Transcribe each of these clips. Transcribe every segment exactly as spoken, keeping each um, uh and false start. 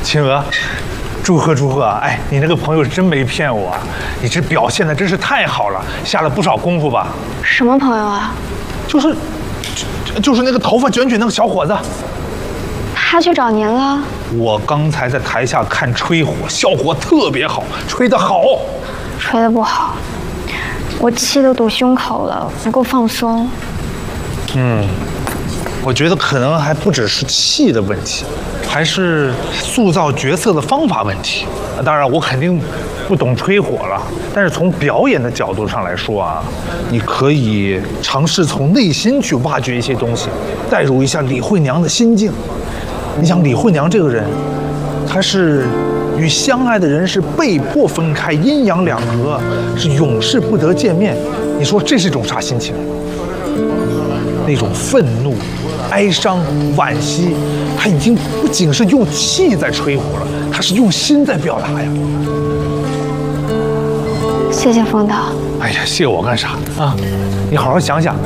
秦娥，祝贺祝贺啊！哎，你那个朋友真没骗我啊，你这表现的真是太好了，下了不少功夫吧？ 什么朋友啊？ 就是，就就是那个头发卷卷那个小伙子。 他去找您了？ 我刚才在台下看吹火，效果特别好，吹得好。 吹得不好，我气都堵胸口了，不够放松。 嗯。我觉得可能还不只是气的问题，还是塑造角色的方法问题。当然，我肯定不懂吹火了，但是从表演的角度上来说啊，你可以尝试从内心去挖掘一些东西，带入一下李慧娘的心境。你想，李慧娘这个人，她是与相爱的人是被迫分开，阴阳两隔，是永世不得见面。你说这是一种啥心情？那种愤怒、哀伤、惋惜，他已经不仅是用气在吹火了，他是用心在表达呀。 谢谢风导。 哎呀，谢我干啥啊？你好好想想。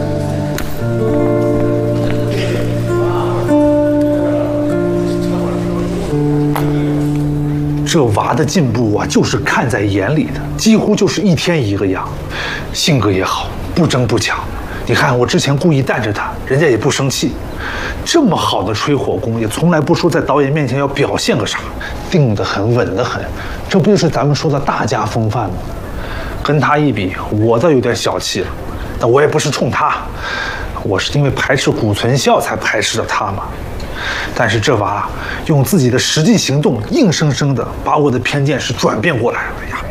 这娃的进步啊，就是看在眼里的，几乎就是一天一个样，性格也好，不争不抢。你看，我之前故意带着他，人家也不生气。这么好的吹火功，也从来不说在导演面前要表现个啥，定得很，稳得很。这不就是咱们说的大家风范吗？跟他一比，我倒有点小气了。但我也不是冲他，我是因为排斥毂存孝才排斥的他嘛。但是这娃用自己的实际行动，硬生生的把我的偏见是转变过来了呀。